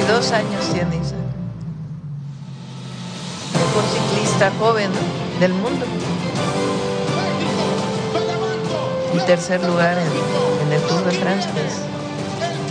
22 años tiene Isaac. Mejor ciclista joven, ¿no?, del mundo. Y tercer lugar en el Tour de France, pues.